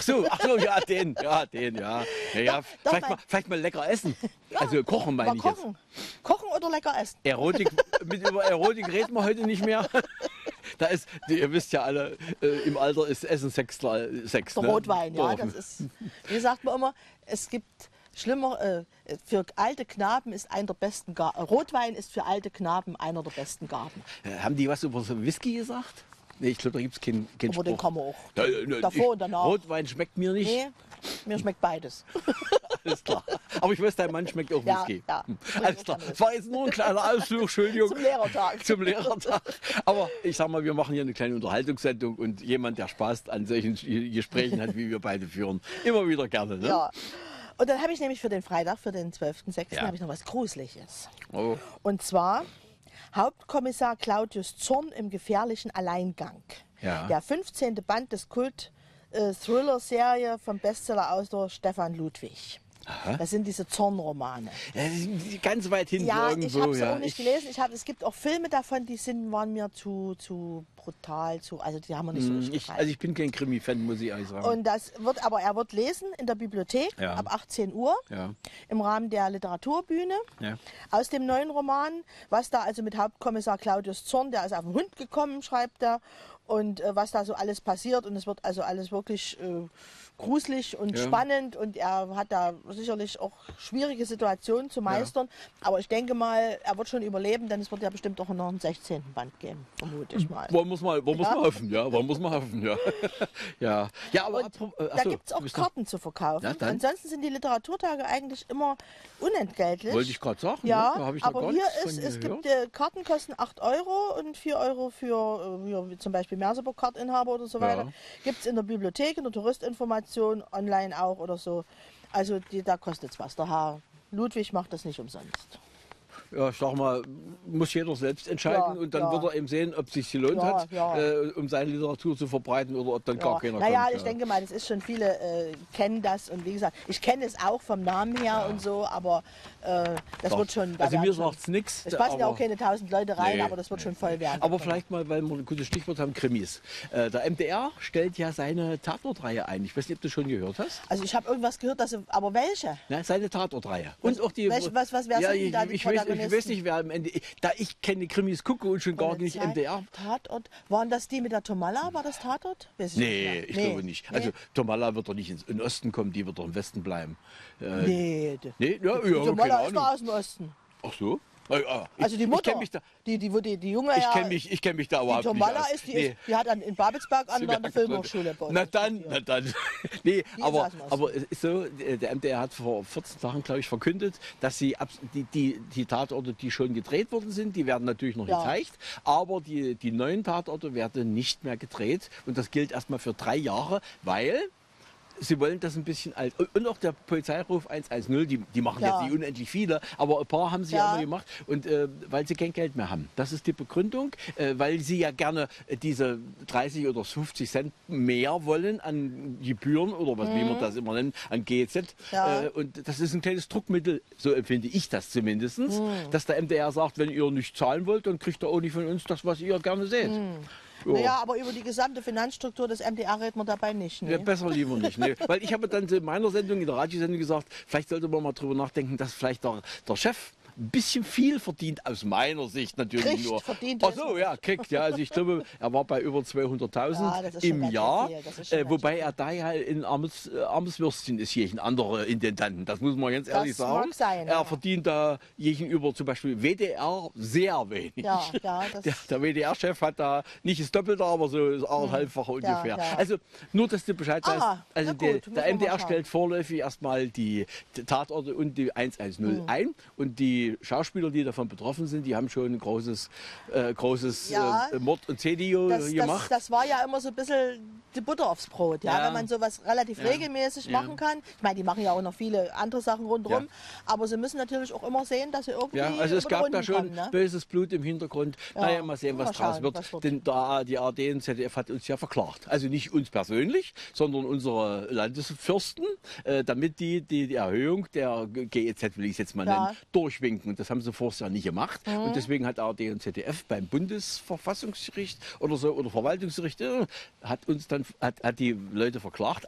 ach so, ja, den, ja. Ja, Doch, vielleicht mal lecker essen. Also kochen meine ich jetzt. Kochen oder lecker essen? Erotik, über Erotik reden wir heute nicht mehr. Da ist, ihr wisst ja alle, im Alter ist Essen Sex. Der Rotwein, ja, das ist, wie sagt man immer, es gibt schlimmer, für alte Knaben ist einer der besten Gaben, Rotwein ist für alte Knaben einer der besten Gaben. Haben die was über so Whisky gesagt? Nee, ich glaube, da gibt es keinen Aber Spruch. den kann man auch davor und danach. Rotwein schmeckt mir nicht. Nee, mir schmeckt beides. Alles klar. Aber ich weiß, dein Mann schmeckt auch Whisky. Ja. Alles klar. Das war jetzt nur ein kleiner Ausflug, Entschuldigung. Zum Lehrertag. Aber ich sag mal, wir machen hier eine kleine Unterhaltungssendung und jemand, der Spaß an solchen Gesprächen hat, wie wir beide führen, immer wieder gerne. Ne? Ja. Und dann habe ich nämlich für den Freitag, für den 12.06. habe ich noch was Gruseliges. Oh. Und zwar Hauptkommissar Claudius Zorn im gefährlichen Alleingang. Ja. Der 15. Band des Kult-Thriller-Serie vom Bestsellerautor Stefan Ludwig. Aha. Das sind diese Zorn-Romane. Ja, ganz weit hinten Ja, irgendwo. ich habe es auch nicht gelesen. Es gibt auch Filme davon, die waren mir zu brutal, also die haben mir nicht so richtig gefallen. Also ich bin kein Krimi-Fan, muss ich ehrlich sagen. Und er wird lesen in der Bibliothek ab 18 Uhr im Rahmen der Literaturbühne aus dem neuen Roman, was da also mit Hauptkommissar Claudius Zorn, der ist auf den Hund gekommen, schreibt er, und was da so alles passiert, und es wird also alles wirklich gruselig und spannend, und er hat da sicherlich auch schwierige Situationen zu meistern, aber ich denke mal, er wird schon überleben, denn es wird ja bestimmt auch noch einen 16. Band geben, vermute ich mal. Wollen wir hoffen, ja. Ja, aber da gibt es auch Karten zu verkaufen. Ja, ansonsten sind die Literaturtage eigentlich immer unentgeltlich. Wollte ich gerade sagen, ja, da habe ich aber gar hier nichts von es gehört. gibt Karten kosten 8 Euro und 4 Euro für wie zum Beispiel Merseburg-Kartinhaber oder so weiter. Gibt es in der Bibliothek, in der Touristinformation, online auch oder so. Also da kostet es was. Der Herr Ludwig macht das nicht umsonst. Ja, ich sag mal, muss jeder selbst entscheiden, und dann wird er eben sehen, ob es sich gelohnt hat, um seine Literatur zu verbreiten, oder ob dann gar keiner kommt. Ich denke mal, das ist schon, viele kennen das, und wie gesagt, ich kenne es auch vom Namen her und so, aber das wird schon... Also mir sagt es nichts. Es passen ja auch keine 1000 Leute rein, aber das wird schon voll werden. Aber vielleicht mal, weil wir ein gutes Stichwort haben, Krimis. Der MDR stellt ja seine Tatortreihe ein. Ich weiß nicht, ob du schon gehört hast. Also ich habe irgendwas gehört, aber welche? Ja, seine Tatortreihe. Und auch die... Was wäre denn da die Protagonisten? Ich weiß nicht, wer am Ende... Da ich keine Krimis gucke und schon gar nicht MDR... Tatort? Waren das die mit der Tomalla? War das Tatort? Nee, ich glaube nicht. Nee. Also Tomalla wird doch nicht in den Osten kommen, die wird doch im Westen bleiben. Nee. Nee? Ja, Tomalla ist da aus dem Osten. Ach so? Also die Mutter, die Junge, ich kenn mich da überhaupt nicht Tomalla aus. Die hat in Babelsberg an der Filmhochschule. Na dann. Nee, aber es ist so, der MDR hat vor 14 Tagen, glaube ich, verkündet, dass sie die Tatorte, die schon gedreht worden sind, die werden natürlich noch gezeigt, aber die neuen Tatorte werden nicht mehr gedreht, und das gilt erstmal für 3 Jahre, weil... Sie wollen das ein bisschen alt. Und auch der Polizeiruf 110, die machen jetzt nicht unendlich viele, aber ein paar haben sie ja immer gemacht. Und weil sie kein Geld mehr haben. Das ist die Begründung, weil sie ja gerne diese 30 oder 50 Cent mehr wollen an Gebühren oder was wie man das immer nennt, an GEZ. Und das ist ein kleines Druckmittel, so empfinde ich das zumindest, dass der MDR sagt, wenn ihr nicht zahlen wollt, dann kriegt ihr auch nicht von uns das, was ihr gerne seht. Naja, aber über die gesamte Finanzstruktur des MDR reden wir dabei nicht. Ne? Ja, besser lieber nicht. Ne? Weil ich habe dann in meiner Sendung, in der Radiosendung gesagt, vielleicht sollte man mal drüber nachdenken, dass vielleicht der Chef ein bisschen viel verdient, aus meiner Sicht natürlich nur. Ach so, ja, kriegt. Ja, also ich glaube, er war bei über 200.000 im Jahr, wobei er da ja ein armes Würstchen ist, jeden andere Intendanten. Das muss man ganz ehrlich sagen. Mag sein, er verdient da gegenüber zum Beispiel WDR sehr wenig. Der WDR-Chef hat da nicht das Doppelte, aber so das anderthalbfache ungefähr. Also nur, dass du Bescheid weißt. Also der MDR stellt vorläufig erstmal die Tatorte und die 110 ein, und die Schauspieler, die davon betroffen sind, die haben schon ein großes Mord- und Video gemacht. Das war ja immer so ein bisschen die Butter aufs Brot, wenn man sowas relativ regelmäßig machen kann. Ich meine, die machen ja auch noch viele andere Sachen rundherum, aber sie müssen natürlich auch immer sehen, dass sie irgendwie also es gab da schon kommen, böses Blut im Hintergrund. Naja, mal sehen, was draus wird. Denn die ARD und ZDF hat uns ja verklagt. Also nicht uns persönlich, sondern unsere Landesfürsten, damit die Erhöhung der GEZ, will ich es jetzt mal nennen, durchwinken. Und das haben sie vorher ja nicht gemacht. Und deswegen hat ARD und ZDF beim Bundesverfassungsgericht oder Verwaltungsgericht hat die Leute verklagt.